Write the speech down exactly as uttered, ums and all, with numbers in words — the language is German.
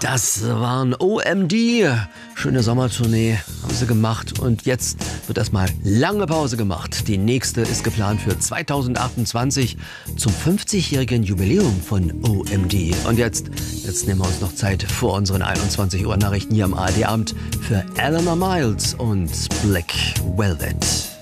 Das waren O M D. Schöne Sommertournee haben sie gemacht und jetzt wird erstmal lange Pause gemacht. Die nächste ist geplant für zweitausendachtundzwanzig zum fünfzigjährigen Jubiläum von O M D. Und jetzt, jetzt nehmen wir uns noch Zeit vor unseren einundzwanzig Uhr Nachrichten hier am A R D-Abend für Eleanor Miles und Black Velvet.